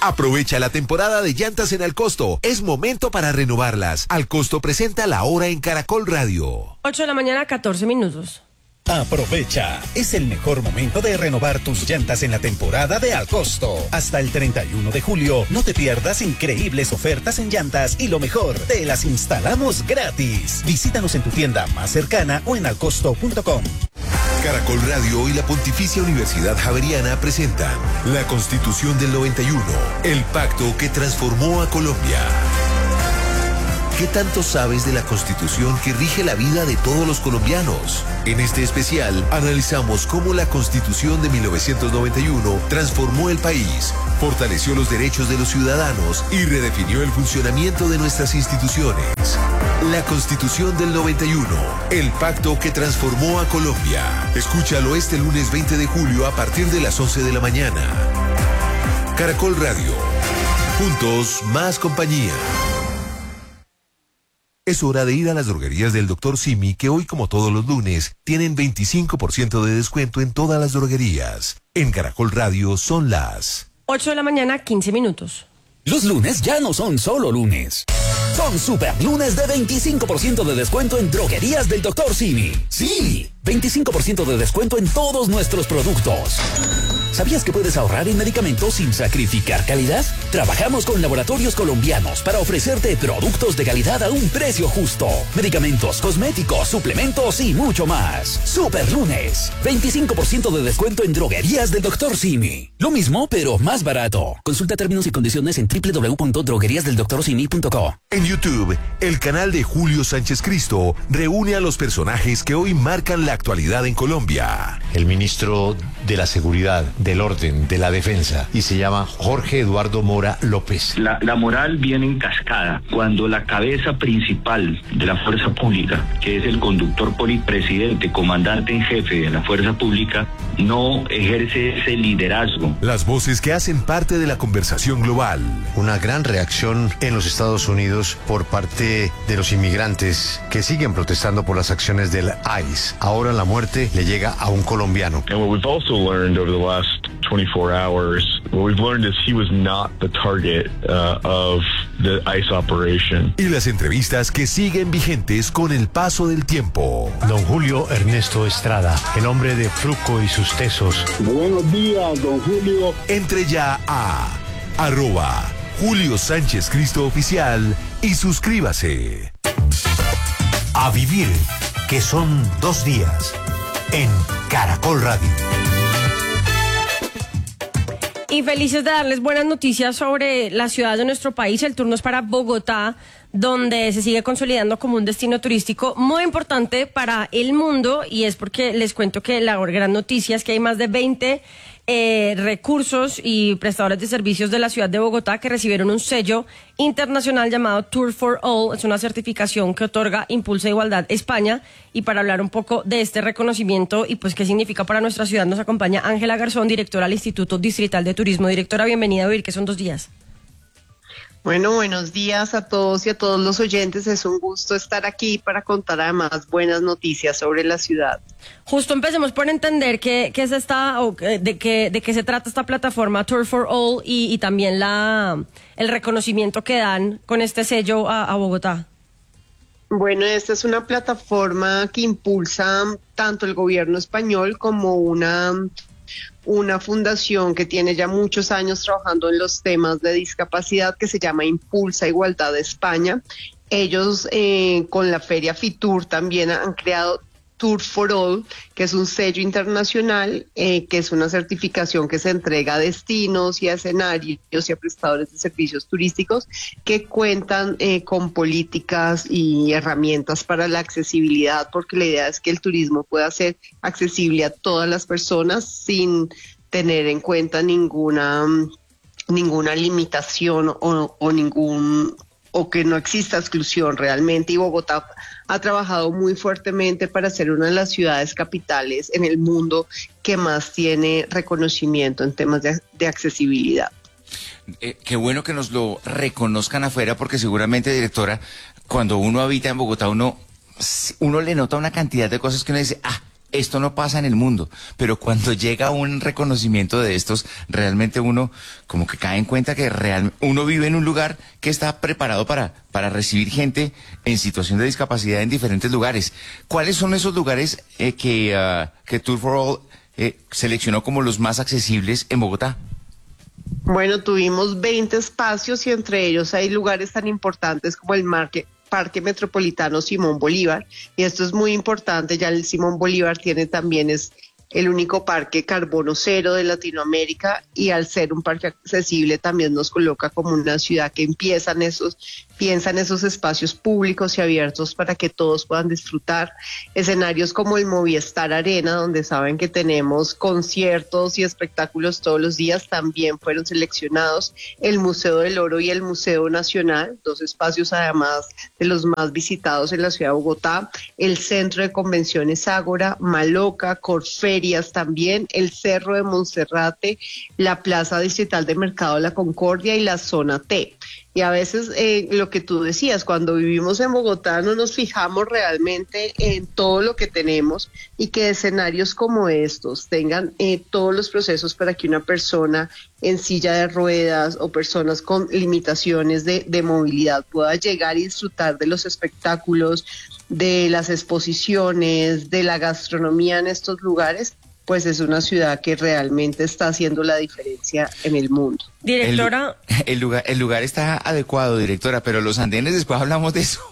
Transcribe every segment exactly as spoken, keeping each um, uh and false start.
Aprovecha la temporada de llantas en Alcosto. Es momento para renovarlas. Alcosto presenta La Hora en Caracol Radio. ocho de la mañana, catorce minutos. Aprovecha, es el mejor momento de renovar tus llantas en la temporada de Alcosto. Hasta el treinta y uno de julio, no te pierdas increíbles ofertas en llantas y lo mejor, te las instalamos gratis. Visítanos en tu tienda más cercana o en alcosto punto com. Caracol Radio y la Pontificia Universidad Javeriana presentan la Constitución del noventa y uno, el pacto que transformó a Colombia. ¿Qué tanto sabes de la Constitución que rige la vida de todos los colombianos? En este especial analizamos cómo la Constitución de mil novecientos noventa y uno transformó el país, fortaleció los derechos de los ciudadanos y redefinió el funcionamiento de nuestras instituciones. La Constitución del noventa y uno, el pacto que transformó a Colombia. Escúchalo este lunes veinte de julio a partir de las once de la mañana. Caracol Radio. Juntos, más compañía. Es hora de ir a las droguerías del doctor Simi, que hoy, como todos los lunes, tienen veinticinco por ciento de descuento en todas las droguerías. En Caracol Radio son las ocho de la mañana, quince minutos. Los lunes ya no son solo lunes. Son super lunes de veinticinco por ciento de descuento en droguerías del doctor Simi. Sí, veinticinco por ciento de descuento en todos nuestros productos. ¿Sabías que puedes ahorrar en medicamentos sin sacrificar calidad? Trabajamos con laboratorios colombianos para ofrecerte productos de calidad a un precio justo. Medicamentos, cosméticos, suplementos y mucho más. Super lunes, veinticinco por ciento de descuento en droguerías del doctor Simi. Lo mismo, pero más barato. Consulta términos y condiciones en doble u doble u doble u punto droguerías del doctor simi punto co. En YouTube, el canal de Julio Sánchez Cristo reúne a los personajes que hoy marcan la actualidad en Colombia. El ministro de la Seguridad, del Orden, de la Defensa, y se llama Jorge Eduardo Mora López. La, la moral viene en cascada cuando la cabeza principal de la fuerza pública, que es el conductor polipresidente, comandante en jefe de la fuerza pública, no ejerce ese liderazgo. Las voces que hacen parte de la conversación global. Una gran reacción en los Estados Unidos por parte de los inmigrantes que siguen protestando por las acciones del I C E. Ahora la muerte le llega a un colombiano. And what we've also learned over the last twenty-four hours, what we've learned is he was not the target uh, of the I C E operation. Y las entrevistas que siguen vigentes con el paso del tiempo. Don Julio Ernesto Estrada, el hombre de Fruco y sus tesos. Buenos días, don Julio. Entre ya a arroba Julio Sánchez Cristo Oficial y suscríbase. A vivir, que son dos días, en Caracol Radio. Y felices de darles buenas noticias sobre la ciudad de nuestro país. El turno es para Bogotá, donde se sigue consolidando como un destino turístico muy importante para el mundo, y es porque les cuento que la gran noticia es que hay más de veinte eh, recursos y prestadores de servicios de la ciudad de Bogotá que recibieron un sello internacional llamado Tour for All. Es una certificación que otorga Impulsa Igualdad España, y para hablar un poco de este reconocimiento y pues qué significa para nuestra ciudad nos acompaña Ángela Garzón, directora del Instituto Distrital de Turismo. Directora, bienvenida a Vivir, que son dos días. Bueno, buenos días a todos y a todos los oyentes. Es un gusto estar aquí para contar además buenas noticias sobre la ciudad. Justo empecemos por entender qué, qué es esta, o de qué, de qué se trata esta plataforma Tour for All y, y también la, el reconocimiento que dan con este sello a, a Bogotá. Bueno, esta es una plataforma que impulsa tanto el gobierno español como una... una fundación que tiene ya muchos años trabajando en los temas de discapacidad, que se llama Impulsa Igualdad España. Ellos eh, con la Feria Fitur también han creado Tour for All, que es un sello internacional, eh, que es una certificación que se entrega a destinos y a escenarios y a prestadores de servicios turísticos que cuentan eh, con políticas y herramientas para la accesibilidad, porque la idea es que el turismo pueda ser accesible a todas las personas sin tener en cuenta ninguna, ninguna limitación o, o ningún... o que no exista exclusión realmente, y Bogotá ha trabajado muy fuertemente para ser una de las ciudades capitales en el mundo que más tiene reconocimiento en temas de, de accesibilidad. Eh, qué bueno que nos lo reconozcan afuera, porque seguramente, directora, cuando uno habita en Bogotá, uno, uno le nota una cantidad de cosas que uno dice, ah, esto no pasa en el mundo, pero cuando llega un reconocimiento de estos, realmente uno como que cae en cuenta que real, uno vive en un lugar que está preparado para, para recibir gente en situación de discapacidad en diferentes lugares. ¿Cuáles son esos lugares eh, que, uh, que Tour for All eh, seleccionó como los más accesibles en Bogotá? Bueno, tuvimos veinte espacios y entre ellos hay lugares tan importantes como el Marque, Parque Metropolitano Simón Bolívar, y esto es muy importante, ya el Simón Bolívar tiene también, es el único parque carbono cero de Latinoamérica, y al ser un parque accesible también nos coloca como una ciudad que empiezan esos, piensan esos espacios públicos y abiertos para que todos puedan disfrutar. Escenarios como el Movistar Arena, donde saben que tenemos conciertos y espectáculos todos los días, también fueron seleccionados. El Museo del Oro y el Museo Nacional, dos espacios además de los más visitados en la ciudad de Bogotá. El Centro de Convenciones Ágora, Maloca, Corferias también, el Cerro de Monserrate, la Plaza Distrital de Mercado La Concordia y la Zona T. Y a veces eh, lo que tú decías, cuando vivimos en Bogotá no nos fijamos realmente en todo lo que tenemos, y que escenarios como estos tengan eh, todos los procesos para que una persona en silla de ruedas o personas con limitaciones de, de movilidad pueda llegar y disfrutar de los espectáculos, de las exposiciones, de la gastronomía en estos lugares. Pues es una ciudad que realmente está haciendo la diferencia en el mundo. Directora. El, el, lugar, el lugar está adecuado, directora, pero los andenes, después hablamos de eso.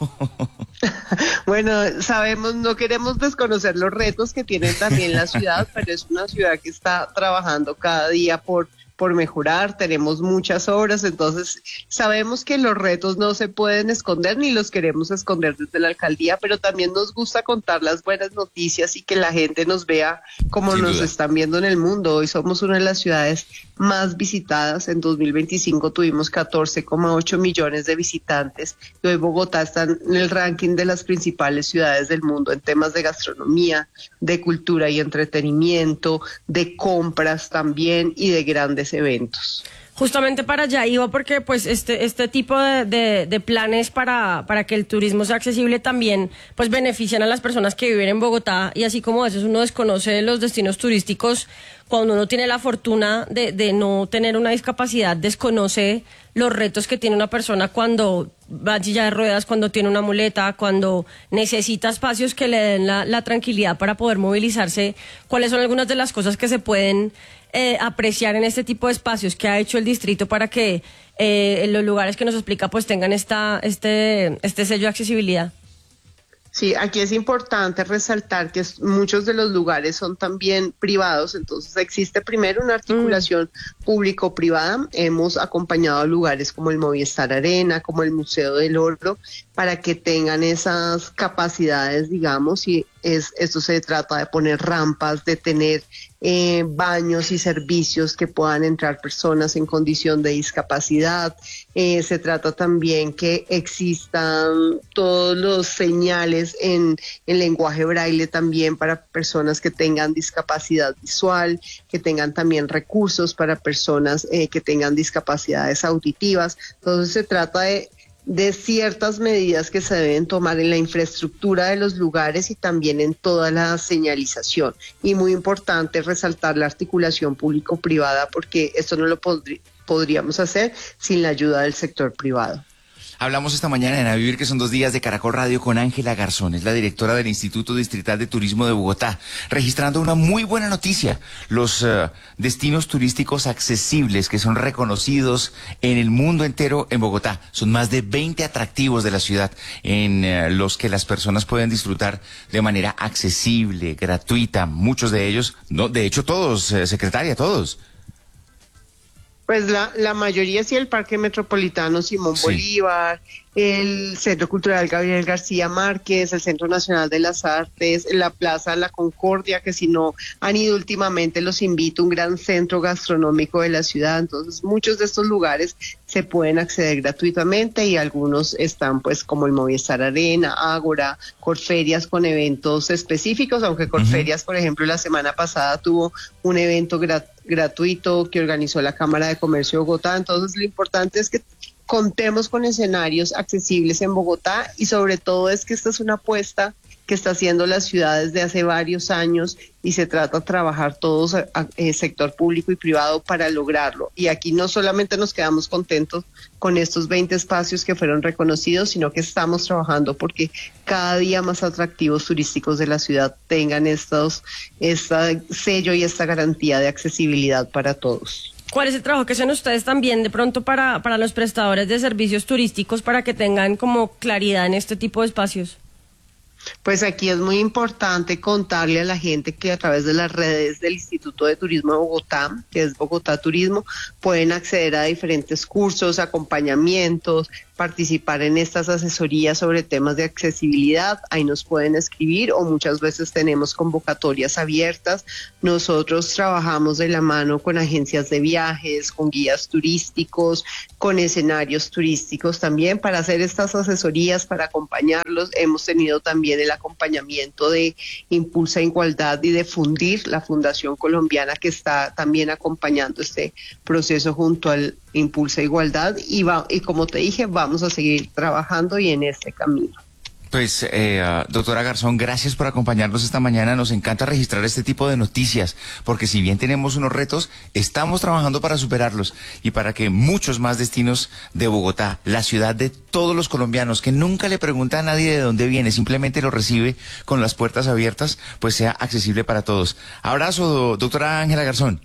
Bueno, sabemos, no queremos desconocer los retos que tiene también la ciudad, pero es una ciudad que está trabajando cada día por por mejorar, tenemos muchas obras, entonces sabemos que los retos no se pueden esconder ni los queremos esconder desde la alcaldía, pero también nos gusta contar las buenas noticias y que la gente nos vea como nos están viendo en el mundo. Hoy somos una de las ciudades más visitadas, en dos mil veinticinco tuvimos catorce coma ocho millones de visitantes, y hoy Bogotá está en el ranking de las principales ciudades del mundo en temas de gastronomía, de cultura y entretenimiento, de compras también y de grandes eventos. Justamente para allá iba, porque pues este este tipo de, de, de planes para, para que el turismo sea accesible también pues benefician a las personas que viven en Bogotá, y así como a veces uno desconoce los destinos turísticos, cuando uno tiene la fortuna de, de no tener una discapacidad, desconoce los retos que tiene una persona cuando va en silla de ruedas, cuando tiene una muleta, cuando necesita espacios que le den la, la tranquilidad para poder movilizarse. ¿Cuáles son algunas de las cosas que se pueden eh, apreciar en este tipo de espacios que ha hecho el distrito para que eh, los lugares que nos explica pues tengan esta este este sello de accesibilidad? Sí, aquí es importante resaltar que muchos de los lugares son también privados, entonces existe primero una articulación mm. público-privada. Hemos acompañado a lugares como el Movistar Arena, como el Museo del Oro, para que tengan esas capacidades, digamos, y es, esto se trata de poner rampas, de tener eh, baños y servicios que puedan entrar personas en condición de discapacidad. Eh, se trata también que existan todos los señales en, en lenguaje braille también para personas que tengan discapacidad visual, que tengan también recursos para personas eh, que tengan discapacidades auditivas. Entonces se trata de de ciertas medidas que se deben tomar en la infraestructura de los lugares y también en toda la señalización. Y muy importante resaltar la articulación público-privada, porque esto no lo podri- podríamos hacer sin la ayuda del sector privado. Hablamos esta mañana en A Vivir, que son dos días, de Caracol Radio, con Ángela Garzón, es la directora del Instituto Distrital de Turismo de Bogotá, registrando una muy buena noticia: los uh, destinos turísticos accesibles que son reconocidos en el mundo entero en Bogotá. Son más de veinte atractivos de la ciudad en uh, los que las personas pueden disfrutar de manera accesible, gratuita. Muchos de ellos, no, de hecho todos, eh, secretaria, todos. Pues la, la mayoría sí, el Parque Metropolitano Simón sí. Bolívar, el Centro Cultural Gabriel García Márquez, el Centro Nacional de las Artes, la Plaza La Concordia, que si no han ido últimamente los invito, un gran centro gastronómico de la ciudad. Entonces muchos de estos lugares se pueden acceder gratuitamente y algunos están pues como el Movistar Arena, Ágora, Corferias con eventos específicos, aunque Corferias, uh-huh. por ejemplo, la semana pasada tuvo un evento grat- gratuito que organizó la Cámara de Comercio de Bogotá. Entonces lo importante es que contemos con escenarios accesibles en Bogotá y sobre todo es que esta es una apuesta que está haciendo la ciudad desde hace varios años y se trata de trabajar todos, eh, sector público y privado, para lograrlo. Y aquí no solamente nos quedamos contentos con estos veinte espacios que fueron reconocidos, sino que estamos trabajando porque cada día más atractivos turísticos de la ciudad tengan estos, este sello y esta garantía de accesibilidad para todos. ¿Cuál es el trabajo que hacen ustedes también de pronto para, para los prestadores de servicios turísticos para que tengan como claridad en este tipo de espacios? Pues aquí es muy importante contarle a la gente que a través de las redes del Instituto de Turismo de Bogotá, que es Bogotá Turismo, pueden acceder a diferentes cursos, acompañamientos, participar en estas asesorías sobre temas de accesibilidad. Ahí nos pueden escribir o muchas veces tenemos convocatorias abiertas. Nosotros trabajamos de la mano con agencias de viajes, con guías turísticos, con escenarios turísticos también para hacer estas asesorías, para acompañarlos. Hemos tenido también el acompañamiento de Impulsa Igualdad y de Fundir, la Fundación Colombiana que está también acompañando este proceso junto al Impulsa Igualdad y, va, y como te dije, vamos a seguir trabajando y en este camino. Pues, eh, uh, doctora Garzón, gracias por acompañarnos esta mañana. Nos encanta registrar este tipo de noticias, porque si bien tenemos unos retos, estamos trabajando para superarlos y para que muchos más destinos de Bogotá, la ciudad de todos los colombianos, que nunca le pregunta a nadie de dónde viene, simplemente lo recibe con las puertas abiertas, pues sea accesible para todos. Abrazo, doctora Ángela Garzón.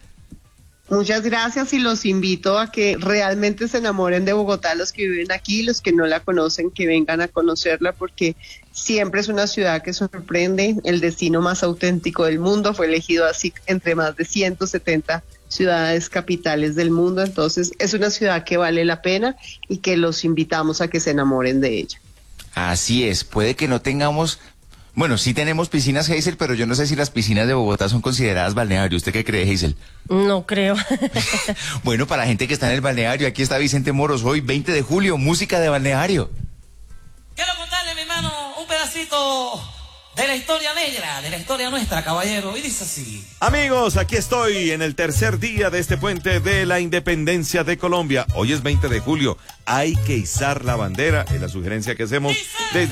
Muchas gracias y los invito a que realmente se enamoren de Bogotá, los que viven aquí, los que no la conocen, que vengan a conocerla porque siempre es una ciudad que sorprende, el destino más auténtico del mundo, fue elegido así entre más de ciento setenta ciudades capitales del mundo, entonces es una ciudad que vale la pena y que los invitamos a que se enamoren de ella. Así es, puede que no tengamos... Bueno, sí tenemos piscinas, Hazel, pero yo no sé si las piscinas de Bogotá son consideradas balneario. ¿Usted qué cree, Hazel? No creo. Bueno, para la gente que está en el balneario, aquí está Vicente Moros, hoy veinte de julio, música de balneario. Quiero contarle, mi hermano, un pedacito de la historia negra, de la historia nuestra, caballero, y dice así. Amigos, aquí estoy en el tercer día de este puente de la independencia de Colombia. Hoy es veinte de julio, hay que izar la bandera, es la sugerencia que hacemos desde